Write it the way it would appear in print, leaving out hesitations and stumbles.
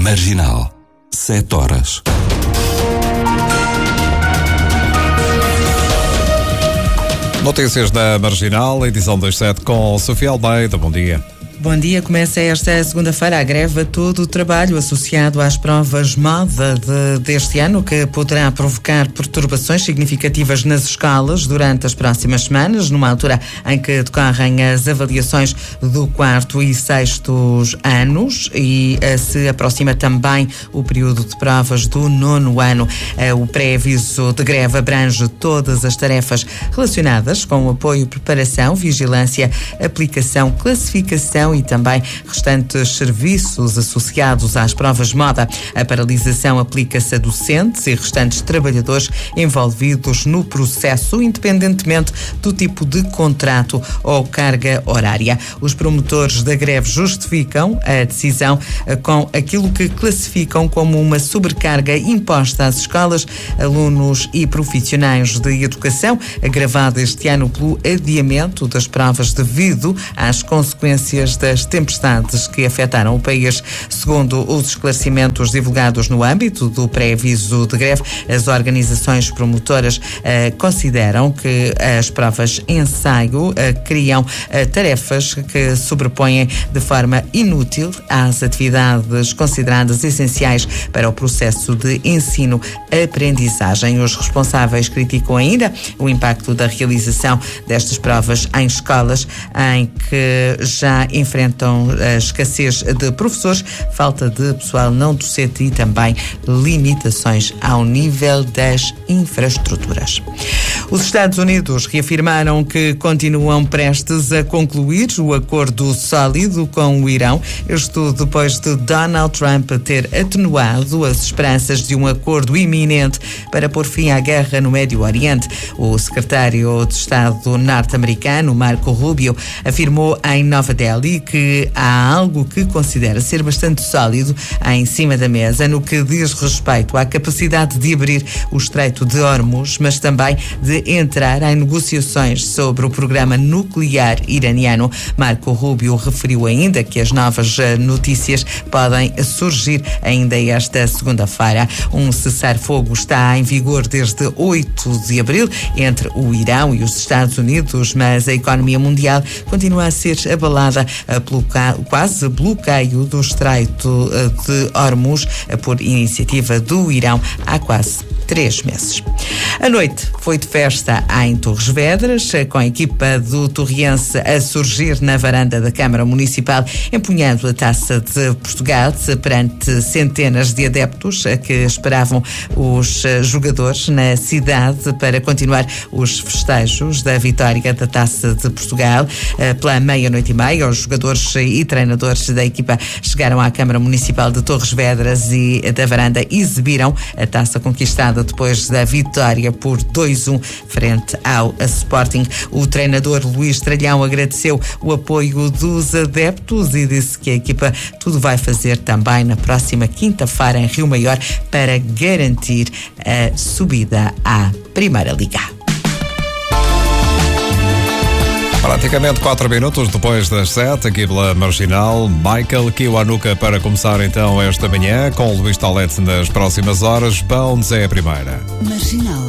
Marginal, 7 horas. Notícias da Marginal, edição 27 com Sofia Almeida. Bom dia. Bom dia. Começa esta segunda-feira a greve a todo o trabalho associado às provas moda deste ano, que poderá provocar perturbações significativas nas escolas durante as próximas semanas, numa altura em que decorrem as avaliações do 4º e 6º anos e se aproxima também o período de provas do 9º ano. O pré-aviso de greve abrange todas as tarefas relacionadas com o apoio, preparação, vigilância, aplicação, classificação e também restantes serviços associados às provas moda. A paralisação aplica-se a docentes e restantes trabalhadores envolvidos no processo, independentemente do tipo de contrato ou carga horária. Os promotores da greve justificam a decisão com aquilo que classificam como uma sobrecarga imposta às escolas, alunos e profissionais de educação, agravada este ano pelo adiamento das provas devido às consequências das tempestades que afetaram o país. Segundo os esclarecimentos divulgados no âmbito do pré-aviso de greve, as organizações promotoras consideram que as provas ensaio criam tarefas que sobrepõem de forma inútil às atividades consideradas essenciais para o processo de ensino-aprendizagem. Os responsáveis criticam ainda o impacto da realização destas provas em escolas em que já enfrentam a escassez de professores, falta de pessoal não docente e também limitações ao nível das infraestruturas. Os Estados Unidos reafirmaram que continuam prestes a concluir o acordo sólido com o Irão, isto depois de Donald Trump ter atenuado as esperanças de um acordo iminente para pôr fim à guerra no Médio Oriente. O secretário de Estado norte-americano, Marco Rubio, afirmou em Nova Delhi que há algo que considera ser bastante sólido em cima da mesa no que diz respeito à capacidade de abrir o Estreito de Hormuz, mas também de entrar em negociações sobre o programa nuclear iraniano. Marco Rubio referiu ainda que as novas notícias podem surgir ainda esta segunda-feira. Um cessar-fogo está em vigor desde 8 de abril entre o Irão e os Estados Unidos, mas a economia mundial continua a ser abalada pelo quase bloqueio do Estreito de Hormuz por iniciativa do Irão há quase 3 meses. A noite foi de festa em Torres Vedras, com a equipa do Torriense a surgir na varanda da Câmara Municipal, empunhando a Taça de Portugal perante centenas de adeptos que esperavam os jogadores na cidade para continuar os festejos da vitória da Taça de Portugal. Pela meia-noite e meia, os jogadores e treinadores da equipa chegaram à Câmara Municipal de Torres Vedras e da varanda exibiram a taça conquistada depois da vitória por 2-1 frente ao Sporting. O treinador Luís Tralhão agradeceu o apoio dos adeptos e disse que a equipa tudo vai fazer também na próxima quinta-feira em Rio Maior para garantir a subida à Primeira Liga. Praticamente 4 minutos depois das 7, aqui pela Marginal, Michael Kiwanuka para começar então esta manhã, com Luís Talete nas próximas horas. Bones é a primeira. Marginal.